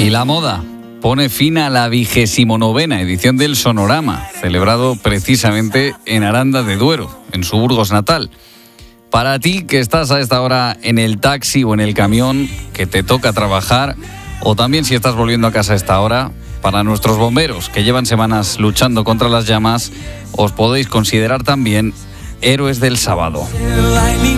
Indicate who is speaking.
Speaker 1: Y la moda pone fin a la 29ª edición del Sonorama, celebrado precisamente en Aranda de Duero, en su Burgos natal. Para ti que estás a esta hora en el taxi o en el camión, que te toca trabajar, o también si estás volviendo a casa a esta hora, para nuestros bomberos que llevan semanas luchando contra las llamas, os podéis considerar también héroes del sábado.